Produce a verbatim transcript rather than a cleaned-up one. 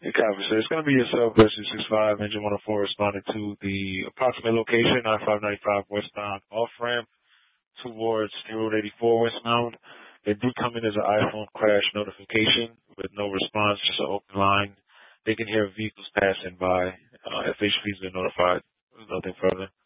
Hey, copy. So it's going to be yourself versus six five, engine one oh four responding to the approximate location, I five ninety-five westbound off-ramp towards State Road eighty-four westbound. It did come in as an iPhone crash notification with no response, just an open line. They can hear vehicles passing by. Uh, F H P's been notified. There's nothing further.